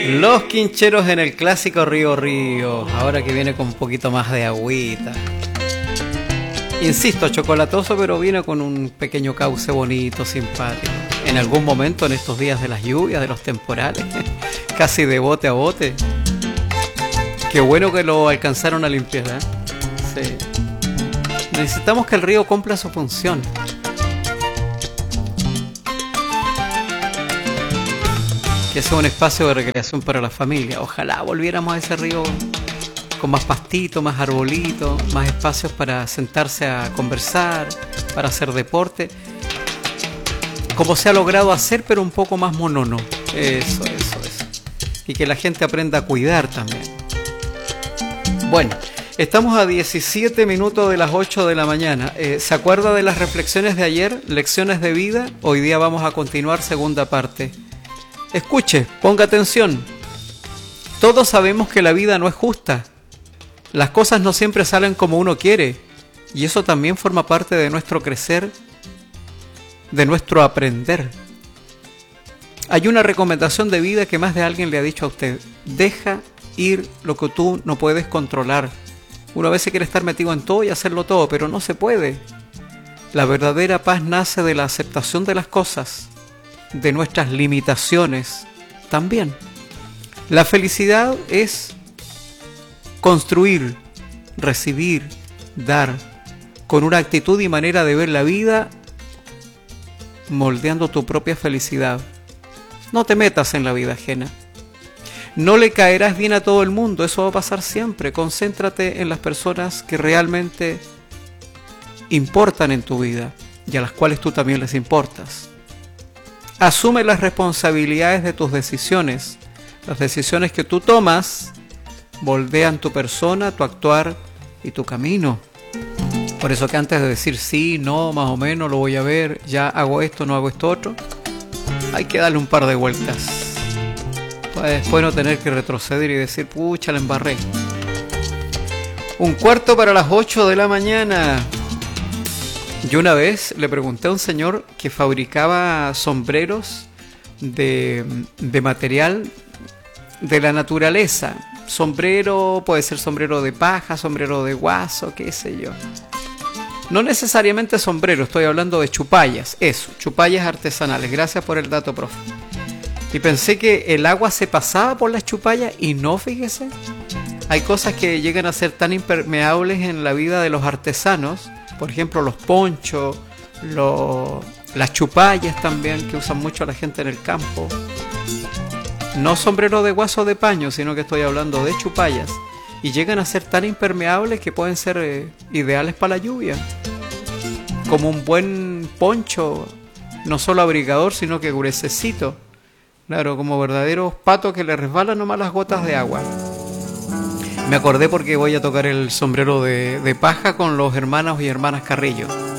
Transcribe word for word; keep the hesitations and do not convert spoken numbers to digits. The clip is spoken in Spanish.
Los Quincheros en el clásico Río Río, ahora que viene con un poquito más de agüita. Insisto, chocolatoso, pero viene con un pequeño cauce bonito, simpático. En algún momento, en estos días de las lluvias, de los temporales, casi de bote a bote. Qué bueno que lo alcanzaron a limpiar, ¿eh? Sí. Necesitamos que el río cumpla su función. Que sea un espacio de recreación para la familia. Ojalá volviéramos a ese río con más pastito, más arbolito, más espacios para sentarse a conversar, para hacer deporte, como se ha logrado hacer, pero un poco más monótono. Eso, eso, eso. Y que la gente aprenda a cuidar también. Bueno, estamos a diecisiete minutos de las ocho de la mañana. Eh, ¿Se acuerda de las reflexiones de ayer? Lecciones de vida. Hoy día vamos a continuar segunda parte. Escuche, ponga atención. Todos sabemos que la vida no es justa. Las cosas no siempre salen como uno quiere, y eso también forma parte de nuestro crecer, de nuestro aprender. Hay una recomendación de vida que más de alguien le ha dicho a usted: deja ir lo que tú no puedes controlar. Uno a veces quiere estar metido en todo y hacerlo todo, pero no se puede. La verdadera paz nace de la aceptación de las cosas, de nuestras limitaciones también. La felicidad es construir, recibir, dar, con una actitud y manera de ver la vida, moldeando tu propia felicidad. No te metas en la vida ajena. No le caerás bien a todo el mundo, eso va a pasar siempre. Concéntrate en las personas que realmente importan en tu vida y a las cuales tú también les importas. Asume las responsabilidades de tus decisiones. Las decisiones que tú tomas moldean tu persona, tu actuar y tu camino. Por eso que antes de decir sí, no, más o menos, lo voy a ver, ya hago esto, no hago esto otro, hay que darle un par de vueltas para después no tener que retroceder y decir, pucha, la embarré. Un cuarto para las ocho de la mañana. Yo una vez le pregunté a un señor que fabricaba sombreros de, de material de la naturaleza. Sombrero, puede ser sombrero de paja, sombrero de guaso, qué sé yo. No necesariamente sombrero, estoy hablando de chupallas, eso, chupallas artesanales. Gracias por el dato, profe. Y pensé que el agua se pasaba por las chupallas y no, fíjese. Hay cosas que llegan a ser tan impermeables en la vida de los artesanos, por ejemplo los ponchos, los, las chupallas también, que usan mucho la gente en el campo. No sombrero de guaso de paño, sino que estoy hablando de chupallas. Y llegan a ser tan impermeables que pueden ser eh, ideales para la lluvia. Como un buen poncho, no solo abrigador, sino que gruesecito. Claro, como verdaderos patos que le resbalan nomás las gotas de agua. Me acordé porque voy a tocar el sombrero de, de paja con los hermanos y hermanas Carrillo.